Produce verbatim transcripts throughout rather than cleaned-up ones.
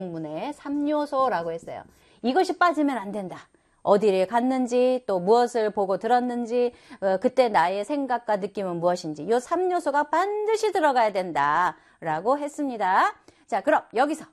문의 삼 요소라고 했어요. 이것이 빠지면 안 된다. 어디를 갔는지, 또 무엇을 보고 들었는지, 어, 그때 나의 생각과 느낌은 무엇인지, 이 삼 요소가 반드시 들어가야 된다라고 했습니다. 자, 그럼 여기서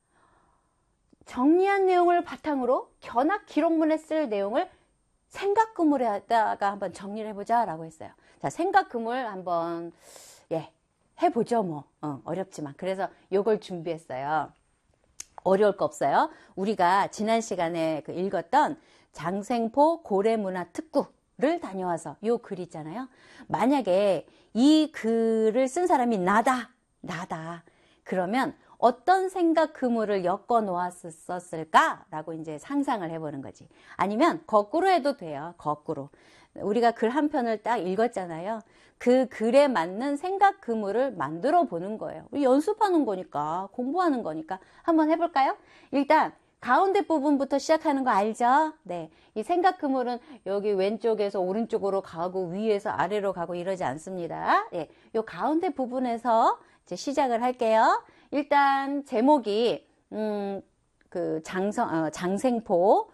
정리한 내용을 바탕으로 견학 기록문에 쓸 내용을 생각 그물에다가 한번 정리를 해보자 라고 했어요. 자, 생각 그물 한번 예 해보죠. 뭐 어, 어렵지만. 그래서 요걸 준비했어요. 어려울 거 없어요. 우리가 지난 시간에 그 읽었던 장생포 고래문화특구를 다녀와서 요 글 있잖아요. 만약에 이 글을 쓴 사람이 나다 나다 그러면 어떤 생각 그물을 엮어 놓았었을까라고 이제 상상을 해보는 거지. 아니면 거꾸로 해도 돼요. 거꾸로. 우리가 글 한 편을 딱 읽었잖아요. 그 글에 맞는 생각 그물을 만들어 보는 거예요. 우리 연습하는 거니까, 공부하는 거니까 한번 해볼까요? 일단 가운데 부분부터 시작하는 거 알죠? 네, 이 생각 그물은 여기 왼쪽에서 오른쪽으로 가고 위에서 아래로 가고 이러지 않습니다. 예, 요 가운데 부분에서 이제 시작을 할게요. 일단 제목이 음, 그 장성, 어, 장생포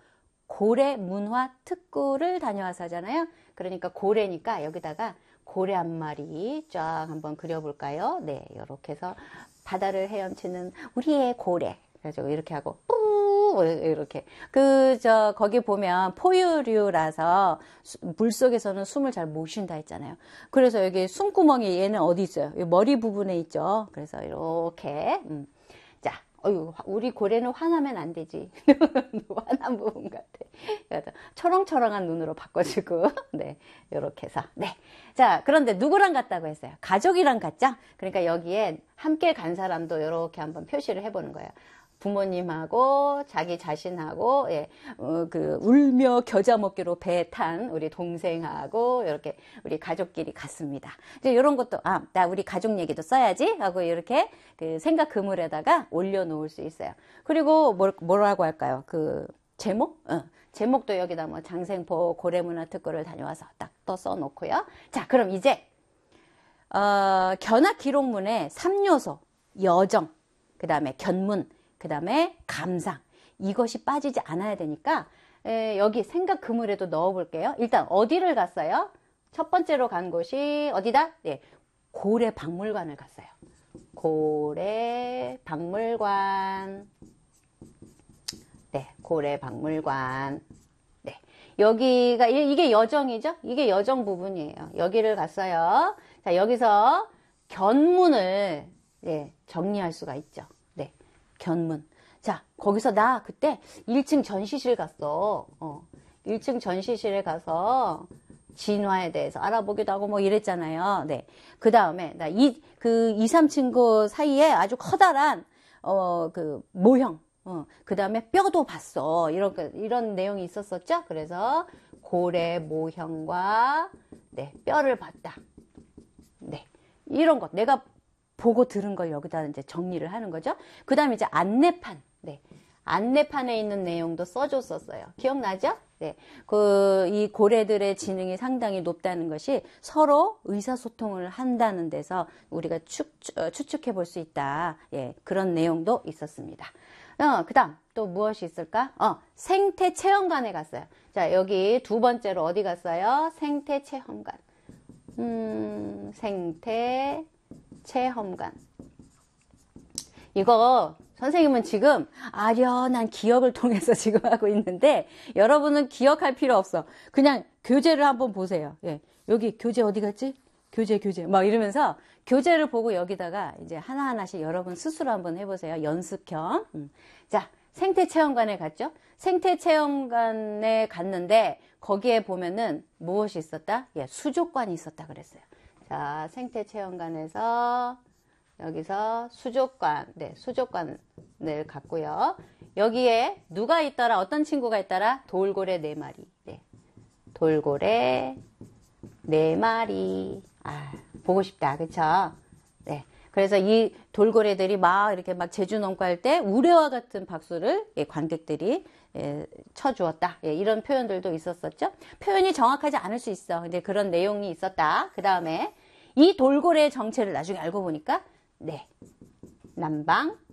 고래문화특구를 다녀와서 하잖아요. 그러니까 고래니까 여기다가 고래 한 마리 쫙 한번 그려볼까요? 네, 이렇게 해서 바다를 헤엄치는 우리의 고래. 그래서 이렇게 하고 뿌 이렇게 그 저 거기 보면 포유류라서 물 속에서는 숨을 잘 못 쉰다 했잖아요. 그래서 여기 숨구멍이 얘는 어디 있어요? 머리 부분에 있죠. 그래서 이렇게 음. 자, 어유 우리 고래는 화나면 안 되지. 화난 부분 같아. 그래서 초롱초롱한 눈으로 바꿔주고 네 이렇게 해서 네. 자, 그런데 누구랑 갔다고 했어요? 가족이랑 갔죠? 그러니까 여기에 함께 간 사람도 이렇게 한번 표시를 해보는 거예요. 부모님하고 자기 자신하고 예, 어, 그 울며 겨자 먹기로 배 탄 우리 동생하고 이렇게 우리 가족끼리 갔습니다. 이제 이런 것도 아, 나 우리 가족 얘기도 써야지 하고 이렇게 그 생각 그물에다가 올려놓을 수 있어요. 그리고 뭘, 뭐라고 할까요? 그 제목? 어, 제목도 여기다 뭐 장생포 고래문화특구를 다녀와서 딱 또 써놓고요. 자, 그럼 이제 어, 견학 기록문에 삼 요소 여정, 그 다음에 견문, 그 다음에 감상 이것이 빠지지 않아야 되니까 에, 여기 생각 그물에도 넣어 볼게요. 일단 어디를 갔어요? 첫 번째로 간 곳이 어디다? 네, 고래 박물관을 갔어요. 고래 박물관. 네, 고래 박물관. 네, 여기가 이게 여정이죠? 이게 여정 부분이에요. 여기를 갔어요. 자, 여기서 견문을 네, 정리할 수가 있죠. 견문. 자, 거기서 나 그때 일 층 전시실 갔어. 어, 일 층 전시실에 가서 진화에 대해서 알아보기도 하고 뭐 이랬잖아요. 네. 그 다음에 나 이, 그 이, 삼 층고 사이에 아주 커다란, 어, 그 모형. 어, 그 다음에 뼈도 봤어. 이런, 이런 내용이 있었었죠. 그래서 고래 모형과, 네, 뼈를 봤다. 네. 이런 것. 내가 보고 들은 걸 여기다 이제 정리를 하는 거죠. 그 다음에 이제 안내판. 네. 안내판에 있는 내용도 써줬었어요. 기억나죠? 네. 그, 이 고래들의 지능이 상당히 높다는 것이 서로 의사소통을 한다는 데서 우리가 추, 추측해 볼 수 있다. 예. 그런 내용도 있었습니다. 어, 그 다음 또 무엇이 있을까? 어, 생태체험관에 갔어요. 자, 여기 두 번째로 어디 갔어요? 생태체험관. 음, 생태, 체험관. 이거 선생님은 지금 아련한 기억을 통해서 지금 하고 있는데 여러분은 기억할 필요 없어. 그냥 교재를 한번 보세요. 예, 여기 교재 어디 갔지? 교재 교재 막 이러면서 교재를 보고 여기다가 이제 하나하나씩 여러분 스스로 한번 해보세요. 연습형. 음. 자, 생태체험관에 갔죠? 생태체험관에 갔는데 거기에 보면은 무엇이 있었다? 예, 수족관이 있었다 그랬어요. 자, 생태체험관에서 여기서 수족관, 네, 수족관을 갔고요. 여기에 누가 있더라? 어떤 친구가 있더라? 돌고래 네 마리. 네, 돌고래 네 마리. 아, 보고 싶다, 그쵸? 네, 그래서 이 돌고래들이 막 이렇게 막 제주 농가할 때 우레와 같은 박수를 예, 관객들이 예, 쳐주었다. 예, 이런 표현들도 있었었죠. 표현이 정확하지 않을 수 있어. 근데 그런 내용이 있었다. 그 다음에 이 돌고래의 정체를 나중에 알고 보니까 네, 남방